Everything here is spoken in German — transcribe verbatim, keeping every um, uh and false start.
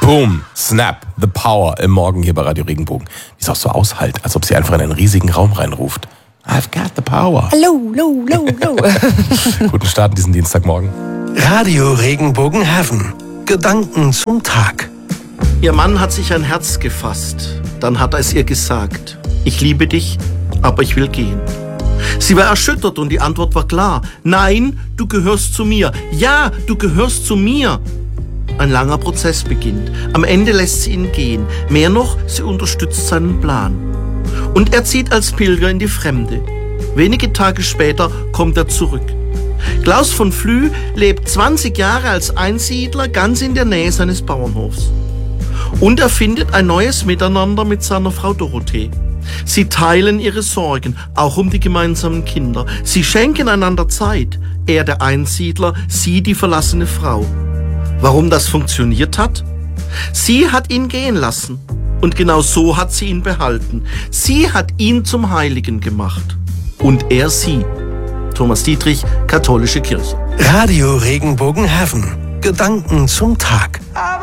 Boom, snap, the power im Morgen hier bei Radio Regenbogen. Die ist auch so aushalt, als ob sie einfach in einen riesigen Raum reinruft. I've got the power. Hallo, hallo, hallo, hallo. Guten Start in diesen Dienstagmorgen. Radio Regenbogen Heaven. Gedanken zum Tag. Ihr Mann hat sich ein Herz gefasst. Dann hat er es ihr gesagt. Ich liebe dich, aber ich will gehen. Sie war erschüttert und die Antwort war klar. Nein, du gehörst zu mir. Ja, du gehörst zu mir. Ein langer Prozess beginnt. Am Ende lässt sie ihn gehen. Mehr noch, sie unterstützt seinen Plan. Und er zieht als Pilger in die Fremde. Wenige Tage später kommt er zurück. Klaus von Flü lebt zwanzig Jahre als Einsiedler ganz in der Nähe seines Bauernhofs. Und er findet ein neues Miteinander mit seiner Frau Dorothee. Sie teilen ihre Sorgen, auch um die gemeinsamen Kinder. Sie schenken einander Zeit. Er der Einsiedler, sie die verlassene Frau. Warum das funktioniert hat? Sie hat ihn gehen lassen. Und genau so hat sie ihn behalten. Sie hat ihn zum Heiligen gemacht. Und er sie. Thomas Dietrich, Katholische Kirche. Radio Regenbogen Heaven. Gedanken zum Tag.